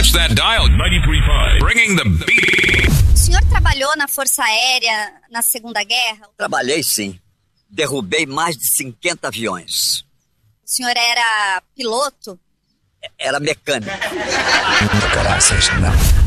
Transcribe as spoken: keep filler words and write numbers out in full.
Touch that dial. ninety-three point five. Bringing the beat. O senhor trabalhou na Força Aérea na Segunda Guerra? Trabalhei, sim. Derrubei mais de cinquenta aviões. O senhor era piloto? Era mecânico. Graças, não.